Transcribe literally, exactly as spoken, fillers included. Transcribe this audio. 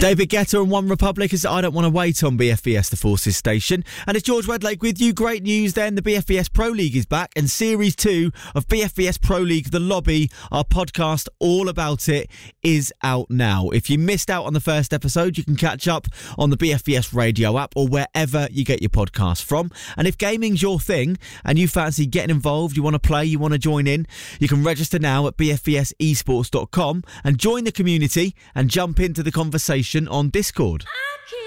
David Guetta and One Republic is I Don't Want to Wait on B F B S The Forces station. And it's George Redlake with you. Great news then. The B F B S Pro League is back and Series two of B F B S Pro League The Lobby, our podcast all about it, is out now. If you missed out on the first episode, you can catch up on the B F B S radio app or wherever you get your podcast from. And if gaming's your thing and you fancy getting involved, you want to play, you want to join in, you can register now at b f b s esports dot com and join the community and jump into the conversation on Discord.